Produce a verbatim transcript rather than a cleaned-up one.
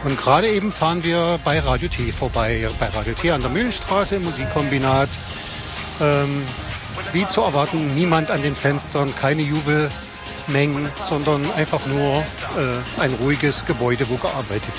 Und gerade eben fahren wir bei Radio T vorbei, bei Radio T an der Mühlenstraße im Musikkombinat. Ähm, wie zu erwarten, niemand an den Fenstern, keine Jubelmengen, sondern einfach nur äh, ein ruhiges Gebäude, wo gearbeitet